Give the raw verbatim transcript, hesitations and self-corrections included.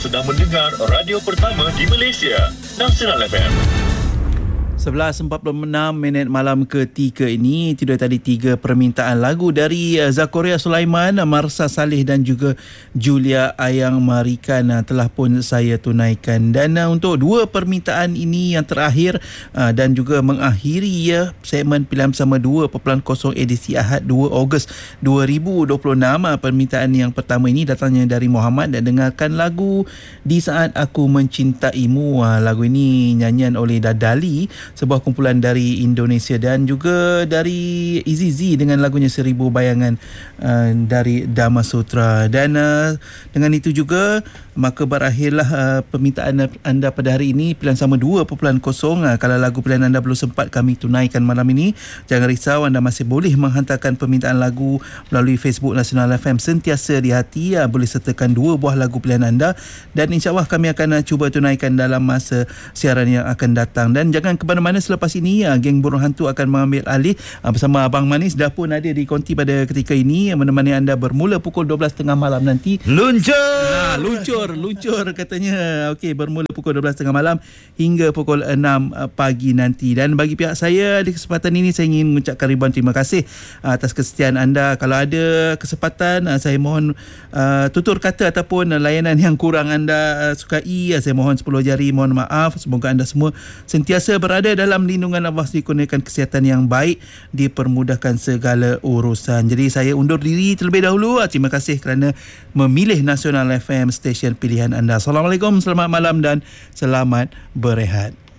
Sedang mendengar radio pertama di Malaysia, Nasional F M. sebelas empat puluh enam minit malam ketiga ini, itu tadi tiga permintaan lagu dari Zakaria Sulaiman, Marsa Saleh dan juga Julia Ayang Marikan telah pun saya tunaikan. Dan uh, untuk dua permintaan ini yang terakhir uh, dan juga mengakhiri ya segmen Pilihan Bersama dua titik kosong edisi Ahad dua Ogos dua ribu dua puluh enam. Uh, permintaan yang pertama ini datangnya dari Muhammad dan dengarkan lagu Di Saat Aku Mencintaimu. Uh, lagu ini nyanyian oleh Dadali, sebuah kumpulan dari Indonesia, dan juga dari Easy Z dengan lagunya Seribu Bayangan uh, dari Dhamma Sutra. Dan uh, dengan itu juga maka berakhirlah uh, permintaan anda pada hari ini, Pilihan Sama dua titik kosong. Uh, kalau lagu pilihan anda belum sempat kami tunaikan malam ini, jangan risau, anda masih boleh menghantarkan permintaan lagu melalui Facebook Nasional F M Sentiasa di Hati. Uh, boleh sertakan dua buah lagu pilihan anda dan insyaAllah kami akan uh, cuba tunaikan dalam masa siaran yang akan datang. Dan jangan ke mana-mana, selepas ini uh, geng burung hantu akan mengambil alih uh, bersama Abang Manis. Dah pun ada di konti pada ketika ini uh, menemani anda bermula pukul dua belas tiga puluh malam nanti. Luncur ha, Luncur Luncur katanya. Okey, bermula pukul dua belas tiga puluh malam hingga pukul enam uh, pagi nanti. Dan bagi pihak saya, di kesempatan ini saya ingin mengucapkan ribuan terima kasih uh, atas kesetiaan anda. Kalau ada kesempatan, uh, saya mohon uh, tutur kata ataupun uh, layanan yang kurang anda uh, sukai, uh, saya mohon sepuluh jari mohon maaf. Semoga anda semua sentiasa berada dalam lindungan Allah, dikurniakan kesihatan yang baik, dipermudahkan segala urusan. Jadi saya undur diri terlebih dahulu. Terima kasih kerana memilih Nasional F M, stesen pilihan anda. Assalamualaikum, selamat malam dan selamat berehat.